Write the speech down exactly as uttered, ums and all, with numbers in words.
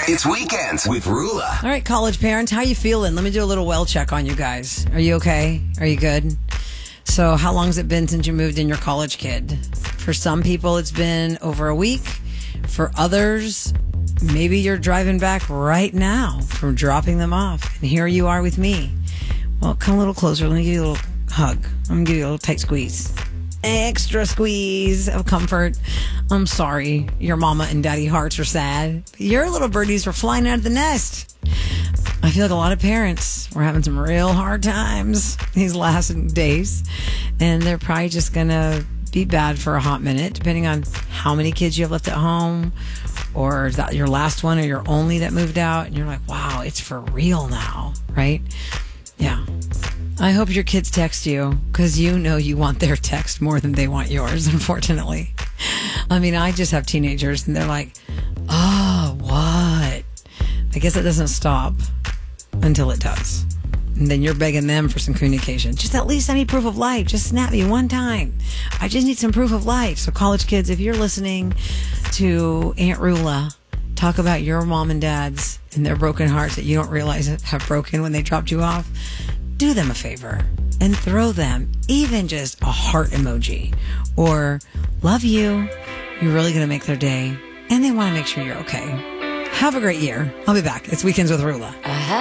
It's Weekends with Rula. All right, college parents, how you feeling? Let me do a little well check on you guys. Are you okay? Are you good? So how long has it been since you moved in your college kid? For some people, it's been over a week. For others, maybe you're driving back right now from dropping them off. And here you are with me. Well, come a little closer. Let me give you a little hug. I'm going to give you a little tight squeeze. Extra squeeze of comfort. I'm sorry your mama and daddy hearts are sad. Your little birdies were flying out of the nest. I feel like a lot of parents were having some real hard times these last days, and they're probably just going to be bad for a hot minute, depending on how many kids you have left at home, or is that your last one or your only that moved out, and you're like, wow, it's for real now, right? Yeah. I hope your kids text you, because you know you want their text more than they want yours, unfortunately. I mean, I just have teenagers, and they're like, oh, what? I guess it doesn't stop until it does. And then you're begging them for some communication. Just at least send me proof of life. Just snap me one time. I just need some proof of life. So college kids, if you're listening to Aunt Rula talk about your mom and dads and their broken hearts that you don't realize have broken when they dropped you off, do them a favor and throw them even just a heart emoji or love you. You're really going to make their day, and they want to make sure you're okay. Have a great year. I'll be back. It's Weekends with Rula.